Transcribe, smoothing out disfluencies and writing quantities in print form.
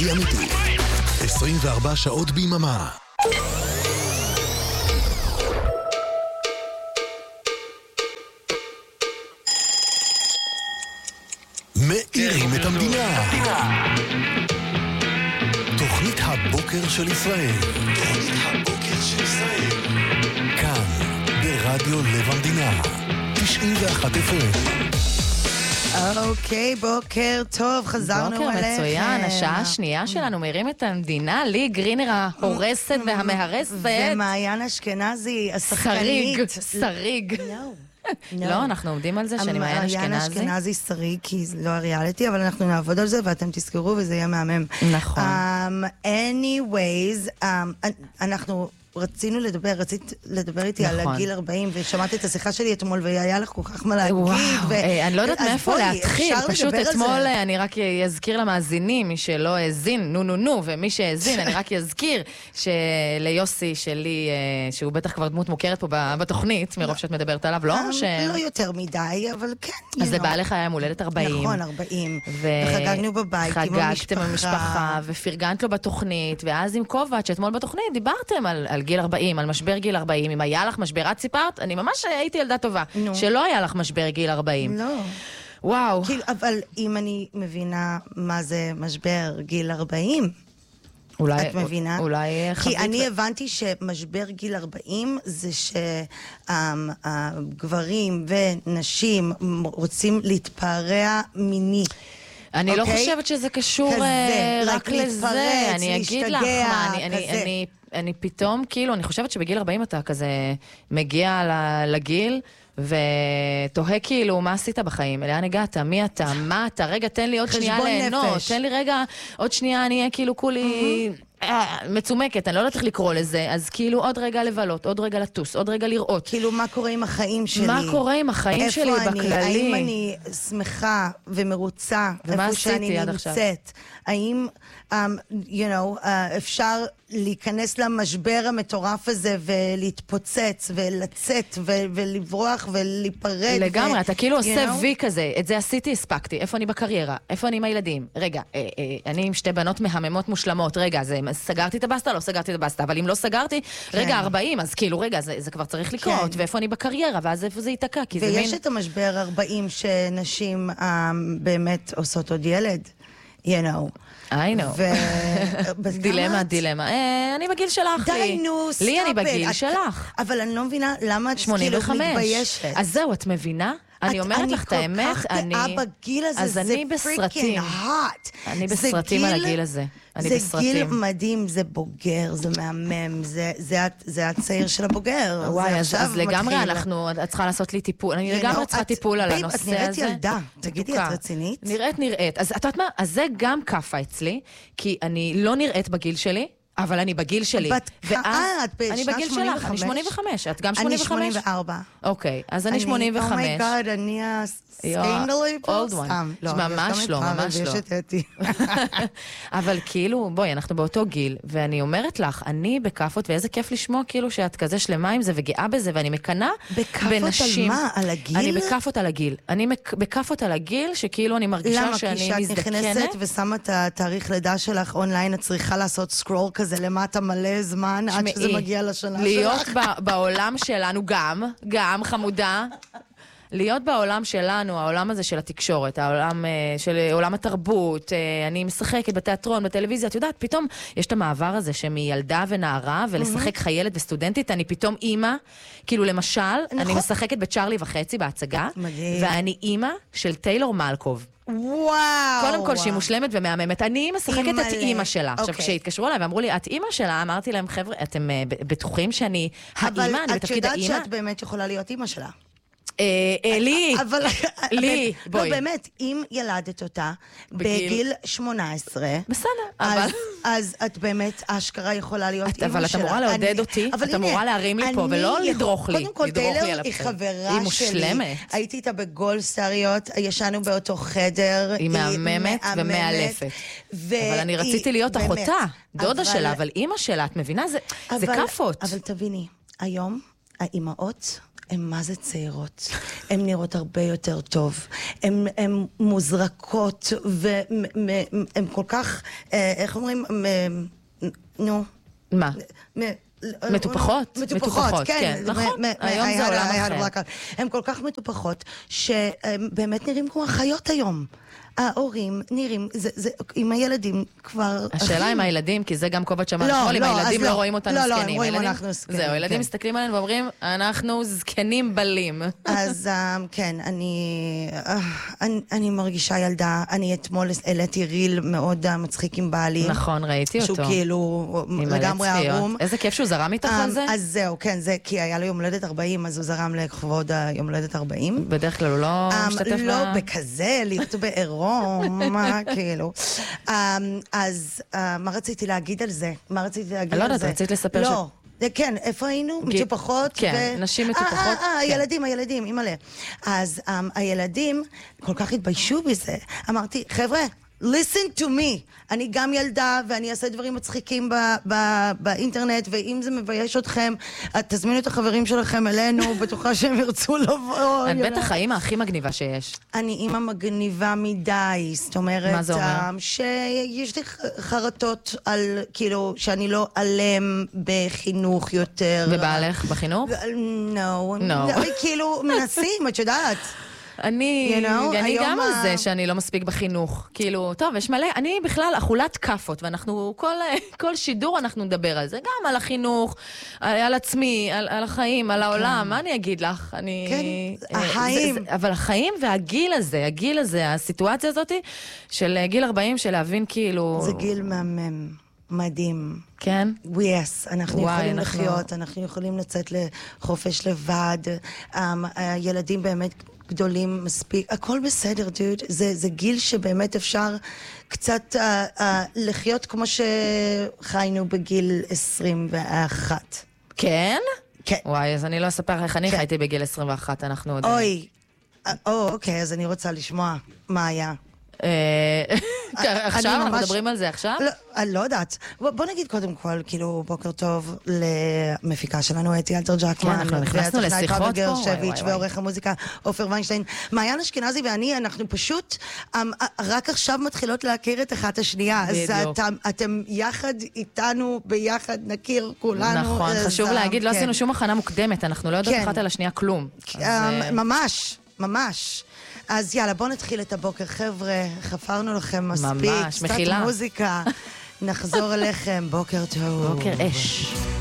היא אמיתית. 24 שעות ביממה. מאירים את המדינה. תוכנית הבוקר של ישראל. כאן, ברדיו לב המדינה. 91 FM. אוקיי, בוקר טוב, חזרנו אליכם. בוקר מצוין, השעה השנייה שלנו מרים את המדינה, לי גרינר ההורסת והמהרסת. ומעיין אשכנזי, השחקנית. שריג. לא, אנחנו עומדים על זה שאני מעיין אשכנזי. מעיין אשכנזי שריג, כי זה לא הריאליטי, אבל אנחנו נעבוד על זה ואתם תזכרו וזה יהיה מהמם. נכון. anyways, אנחנו רצינו לדבר, רצית לדבר איתי על הגיל 40, ושמעת את השיחה שלי אתמול, והיה לך כל כך מה להגיד. אני לא יודעת מאיפה להתחיל, פשוט אתמול אני רק אזכיר למאזינים, מי שלא האזין, נו, ומי שהאזין, אני רק אזכיר שליוסי שלי, שהוא בטח כבר דמות מוכרת פה בתוכנית, מרוב שאת מדברת עליו, לא? לא יותר מדי, אבל כן. אז לבעלך היה מולדת 40. נכון, 40. וחגגנו בבית עם המשפחה. חגגתם במשפחה, ופרגנת לו בתוכנית, ואז עם קובץ, שאתמול בתוכנית דיברתם על גיל 40, על משבר גיל 40. אם היה לך משבר, את סיפרת, אני ממש הייתי ילדה טובה. שלא היה לך משבר גיל 40. לא. וואו. אבל אם אני מבינה מה זה משבר גיל 40, את מבינה? אולי כי אני הבנתי שמשבר גיל 40 זה שהגברים ונשים רוצים להתפרע מיני. אני לא חושבת שזה קשור רק לזה. אני אגיד לך מה, אני פתאום, כאילו, אני חושבת שבגיל 40 אתה כזה מגיע לגיל, ותוהה כאילו, מה עשית בחיים? לאן הגעת? מי אתה? מה אתה? רגע, תן לי עוד שנייה ליהנות. תן לי רגע, עוד שנייה, אני אהיה כאילו כולי מצומקת, אני לא יודעת איך לקרוא לזה, אז כאילו עוד רגע לבלות, עוד רגע לטוס, עוד רגע לראות. כאילו, מה קורה עם החיים שלי? מה קורה עם החיים שלי בכללי? האם אני שמחה ומרוצה איפה שאני נמצאת? האם, אפשר להיכנס למשבר המטורף הזה ולהתפוצץ ולצאת ולברוח ולהיפרד? לגמרי, אתה כאילו עושה וי כזה, את זה עשיתי, הספקתי, איפה אני בקריירה, איפה אני עם הילדים? רגע, אני עם שתי בנות מהממות מושלמות, רגע, סגרתי את הבסטה, לא סגרתי את הבסטה, אבל אם לא סגרתי, רגע, 40, אז כאילו, רגע, זה כבר צריך לקרות, ואיפה אני בקריירה, ואז איפה זה ייתקע, כי זה מין... ויש את המשבר 40 שנשים באמת עושות עוד ילד, I know. דילמה. אני בגיל שלך, די, נו, סטופ. לי אני בגיל שלך. אבל אני לא מבינה למה את כאילו מתביישת. אז זהו, את מבינה? אני אומרת לך את האמת, אני כל כך גאה בגיל הזה, זה פריקינג הוט. אני בסרטים על הגיל הזה. זה גיל מדהים, זה בוגר, זה מהמם, זה הצעיר של הבוגר. וואי, אז לגמרי את צריכה לעשות לי טיפול, אני לגמרי צריכה טיפול על הנושא הזה. את נראית ילדה, תגידי, את רצינית? נראית. אז את יודעת מה? אז זה גם קפה אצלי, כי אני לא נראית בגיל שלי, אבל אני בגיל שלי. אני בגיל שלך, אני 85. את גם 85? אני 84. אוקיי, אז אני 85. אומייגאד, אני הסקנדלי פה סתם. ממש לא, ממש לא. אבל כאילו, בואי, אנחנו באותו גיל, ואני אומרת לך, אני בקפות, ואיזה כיף לשמוע כאילו שאת כזה שלמה עם זה וגאה בזה, ואני מקנה בנשים. בקפות על מה? על הגיל? אני בקפות על הגיל. אני בקפות על הגיל, שכאילו אני מרגישה שאני מזדקנת. למה? כי שאת נכנסת ושמה את התאריך לידה שלך אונליין, את צריכה לעשות סקרול כזה למטה מלא זמן, עד שזה מגיע לשנה שלך. להיות בעולם שלנו גם חמודה, להיות בעולם שלנו, העולם הזה של התקשורת, העולם של עולם התרבות, אני משחקת בתיאטרון, בטלוויזיה, את יודעת, פתאום יש את המעבר הזה שמילדה ונערה, ולשחק חיילת וסטודנטית, אני פתאום אימא, כאילו למשל, אני משחקת בצ'רלי וחצי בהצגה, ואני אימא של טיילור מלקוב. וואו. קודם כל שהיא מושלמת ומאממת. אני משחקת את אימא שלה. עכשיו, כשהתקשרו אליי ואמרו לי, את אימא שלה, אמרתי להם, חבר'ה, אתם בטוחים שאני האימא, אני בתפקיד האימא? אבל את יודעת שאת באמת יכולה להיות אימא שלה. לי, בואי. לא, באמת, אם ילדת אותה בגיל 18, בסדר, אז את באמת אשכרה יכולה להיות אימא שלה. אבל את אמורה לעודד אותי, את אמורה להרים לי פה, ולא לדרוך לי. קודם כל, טיילר היא חברה שלי. הייתי איתה בגולדסטריות, ישנו באותו חדר. היא מהממת ומאלפת. אבל אני רציתי להיות אחותה, דודה שלה, אבל אימא שלה, את מבינה? זה כפות. אבל תביני, היום האימהות הן מה זה צעירות. הן נראות הרבה יותר טוב. הן מוזרקות, והן כל כך, איך אומרים, נו. מה? מטופחות? מטופחות, כן. נכון, היום זה עולם אחר. הן כל כך מטופחות, שהם באמת נראים כמו החיות היום. ההורים נראים, עם הילדים כבר... השאלה עם הילדים, כי זה גם קובעת שמענו אתמול, אם הילדים לא רואים אותנו זקנים. לא, הם רואים אנחנו זקנים. זהו, ילדים מסתכלים עלינו ואומרים, אנחנו זקנים בלים. אז כן, אני מרגישה ילדה, אני אתמול העליתי ריל מאוד מצחיק עם בעלי. נכון, ראיתי אותו. שהוא כאילו לגמרי ערום. איזה כיף שהוא זרם איתך על זה? אז זהו, כן, זה כי היה לו יום הולדת 40, אז הוא זרם לכבוד היום הולדת 40. בדרך כלל הוא לא משתתף לא, בכזה, להיות בעירום, כאילו. אז מה רציתי להגיד על זה? לא יודעת, רצית לספר לא. כן, איפה היינו? מטופחות? כן, נשים מטופחות. הילדים, אימא'לה. אז הילדים כל כך התביישו בזה. אמרתי, חבר'ה, listen to me. אני גם ילדה, ואני אעשה דברים מצחיקים באינטרנט, ואם זה מבייש אתכם, תזמינו את החברים שלכם אלינו, בטוחה שהם ירצו לבוא. את בטח האמא הכי מגניבה שיש. אני אמא מגניבה מדי, זאת אומרת... מה זה אומר? שיש לי חרטות על, כאילו, שאני לא אלם בחינוך יותר. ובעלך בחינוך? לא. כאילו, מנסים, את יודעת. אני גם על זה שאני לא מספיק בחינוך. כאילו, טוב, יש מלא, אני בכלל אכולת כפות, ואנחנו, כל שידור אנחנו נדבר על זה, גם על החינוך, על עצמי, על החיים, על העולם, מה אני אגיד לך? כן, החיים. אבל החיים והגיל הזה, הסיטואציה הזאת של גיל 40, של להבין כאילו... זה גיל מהמם. מדהים. כן? yes, אנחנו יכולים לחיות, אנחנו יכולים לצאת לחופש לבד, הילדים באמת גדולים מספיק, הכל בסדר, דוד. זה גיל שבאמת אפשר קצת לחיות כמו שחיינו בגיל 21. כן? כן. וואי, אז אני לא אספר איך אני חייתי בגיל 21, אנחנו עוד... אוקיי, אז אני רוצה לשמוע מה היה. עכשיו? אנחנו מדברים על זה עכשיו? אני לא יודעת. בוא נגיד קודם כל, כאילו, בוקר טוב למפיקה שלנו, אתי אלתר ג'קמן. כן, אנחנו נכנסנו לשיחות פה. ועורך המוזיקה, עופר ויינשטיין. מעיין אשכנזי ואני, אנחנו פשוט רק עכשיו מתחילות להכיר את אחת השנייה. אז אתם יחד איתנו, ביחד נכיר כולנו. נכון, חשוב להגיד, לא עשינו שום הכנה מוקדמת, אנחנו לא יודעות אחת על השנייה כלום. ממש. אז יאללה, בואו נתחיל את הבוקר, חבר'ה, חפרנו לכם מספיק, ממש, מחילה. קצת מוזיקה, נחזור אליכם, בוקר טוב. בוקר אש.